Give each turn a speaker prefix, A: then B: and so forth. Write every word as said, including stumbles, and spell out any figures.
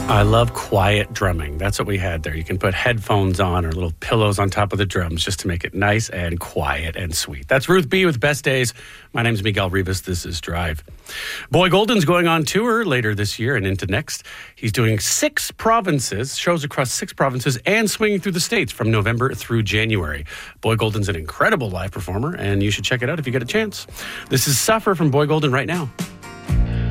A: I love quiet drumming. That's what we had there. You can put headphones on or little pillows on top of the drums just to make it nice and quiet and sweet. That's Ruth B. with Best Days. My name's Miguel Rivas. This is Drive. Boy Golden's going on tour later this year and into next. He's doing six provinces, shows across six provinces, and swinging through the States from November through January. Boy Golden's an incredible live performer, and you should check it out if you get a chance. This is Suffer from Boy Golden right now.